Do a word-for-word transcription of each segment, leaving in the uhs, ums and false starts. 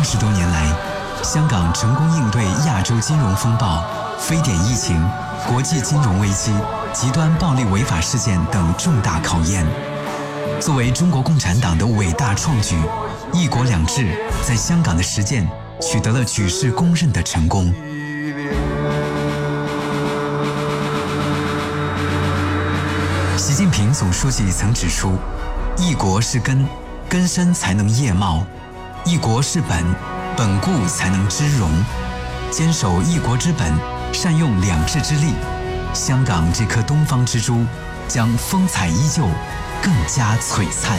十多年来，香港成功应对亚洲金融风暴、非典疫情、国际金融危机、极端暴力违法事件等重大考验。作为中国共产党的伟大创举，一国两制在香港的实践取得了举世公认的成功。习近平总书记曾指出，一国是根，根深才能叶茂；一国是本，本固才能枝荣。坚守一国之本，善用两制之力，香港这颗东方之珠将风采依旧，更加璀璨。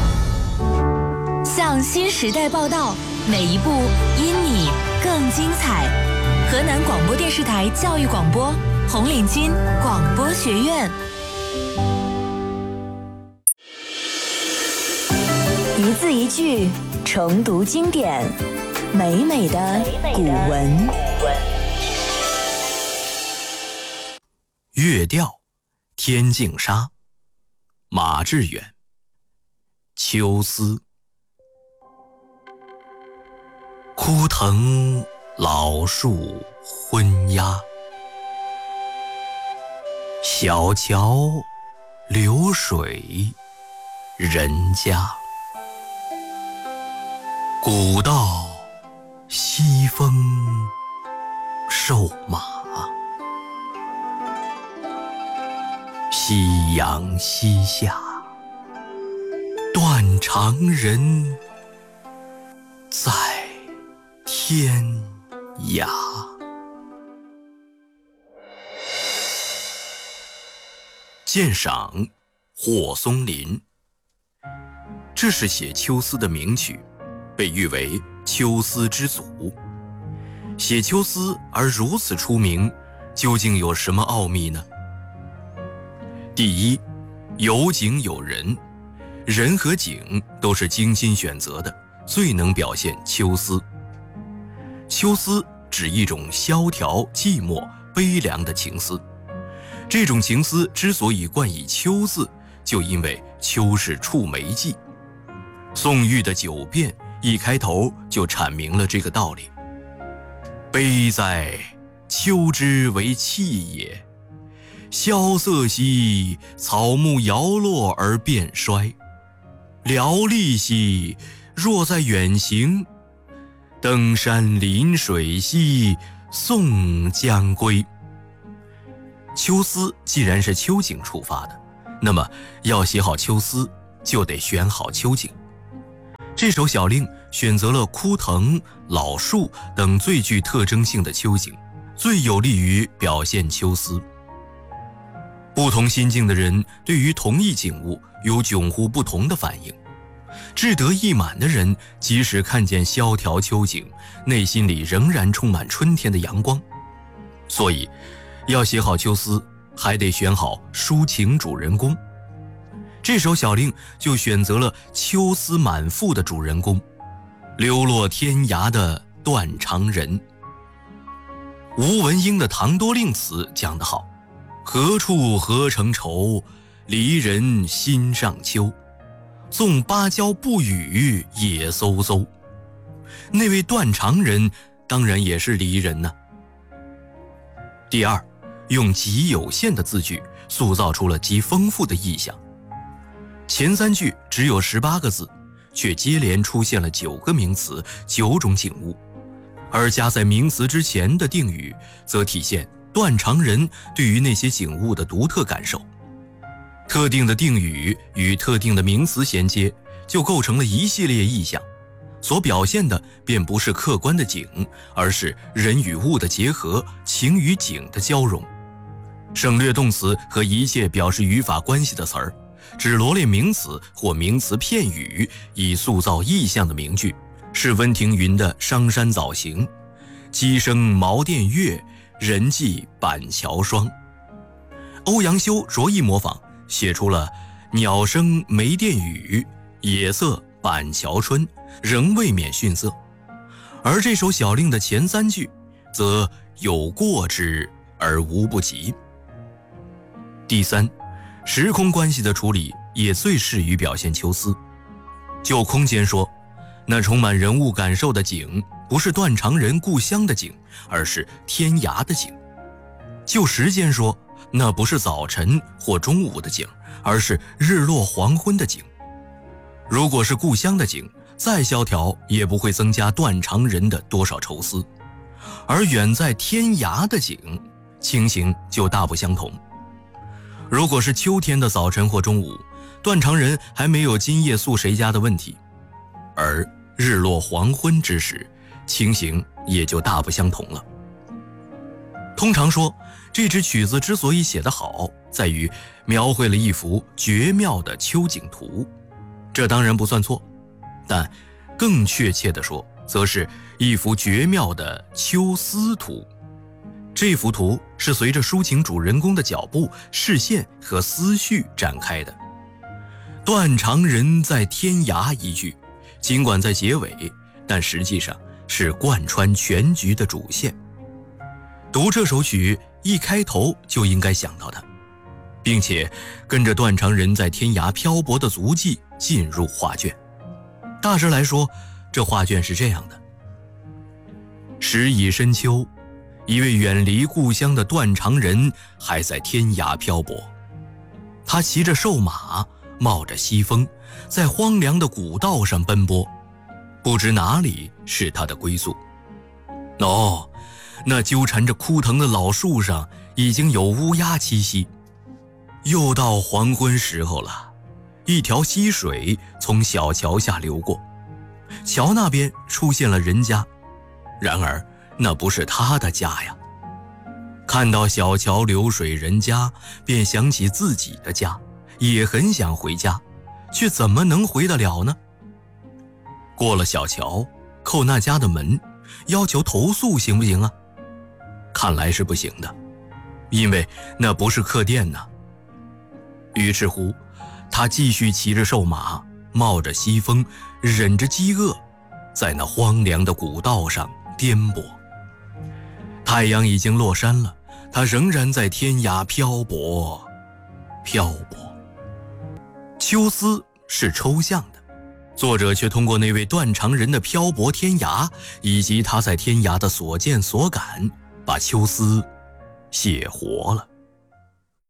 向新时代报道，每一步因你更精彩。河南广播电视台教育广播，红领巾广播学院。一字一句重读经典，美美的古文。 月调，天净沙，马致远。秋思，枯藤老树昏鸦，小桥流水人家。古道西风瘦马，夕阳西下，断肠人在天涯。鉴赏霍松龄，这是写秋思的名曲，被誉为秋思之祖。写秋思而如此出名，究竟有什么奥秘呢？第一，有景有人，人和景都是精心选择的，最能表现秋思。秋思指一种萧条、寂寞、悲凉的情思。这种情思之所以冠以秋字，就因为秋是触梅季。宋玉的《九变》一开头就阐明了这个道理。悲哉，秋之为气也！萧瑟兮，草木摇落而变衰。寥丽兮，若在远行。登山临水兮，宋将归。秋思既然是秋景出发的，那么要写好秋思，就得选好秋景。这首小令选择了枯藤、老树等最具特征性的秋景，最有利于表现秋思。不同心境的人对于同一景物有迥乎不同的反应。志得意满的人，即使看见萧条秋景，内心里仍然充满春天的阳光。所以要写好秋思，还得选好抒情主人公。这首小令就选择了秋思满腹的主人公，流落天涯的断肠人。吴文英的《唐多令》词讲得好：何处何成愁，离人心上秋。纵芭蕉不语也飕飕。那位断肠人当然也是离人呢。第二，用极有限的字句塑造出了极丰富的意象。前三句只有十八个字，却接连出现了九个名词、九种景物，而加在名词之前的定语，则体现断肠人对于那些景物的独特感受。特定的定语与特定的名词衔接，就构成了一系列意象，所表现的便不是客观的景，而是人与物的结合，情与景的交融。省略动词和一切表示语法关系的词儿，只罗列名词或名词片语，以塑造意象的名句，是温庭筠的《商山早行》，鸡声茅店月，人迹板桥霜。欧阳修着意模仿，写出了鸟声梅店雨，野色板桥春，仍未免逊色。而这首小令的前三句，则有过之而无不及。第三，时空关系的处理也最适于表现秋思。就空间说， 那充满人物感受的景，不是断肠人故乡的景，而是天涯的景。就时间说，那不是早晨或中午的景，而是日落黄昏的景。如果是故乡的景，再萧条也不会增加断肠人的多少愁思，而远在天涯的景，情形就大不相同。如果是秋天的早晨或中午，断肠人还没有今夜宿谁家的问题，而日落黄昏之时，情形也就大不相同了。通常说，这支曲子之所以写得好，在于描绘了一幅绝妙的秋景图，这当然不算错，但更确切地说，则是一幅绝妙的秋思图。这幅图是随着抒情主人公的脚步、视线和思绪展开的。断肠人在天涯一句，尽管在结尾，但实际上是贯穿全局的主线。读这首曲，一开头就应该想到它，并且跟着断肠人在天涯漂泊的足迹进入画卷。大致来说，这画卷是这样的：时已深秋，一位远离故乡的断肠人还在天涯漂泊。他骑着瘦马，冒着西风，在荒凉的古道上奔波，不知哪里是他的归宿。哦，那纠缠着枯藤的老树上已经有乌鸦栖息。又到黄昏时候了，一条溪水从小桥下流过，桥那边出现了人家，然而那不是他的家呀。看到小桥流水人家，便想起自己的家，也很想回家，却怎么能回得了呢？过了小桥，叩那家的门，要求投诉行不行啊？看来是不行的，因为那不是客店呢。于是乎，他继续骑着瘦马，冒着西风，忍着饥饿，在那荒凉的古道上颠簸。太阳已经落山了，他仍然在天涯漂泊，漂泊。秋思是抽象的，作者却通过那位断肠人的漂泊天涯，以及他在天涯的所见所感，把秋思写活了。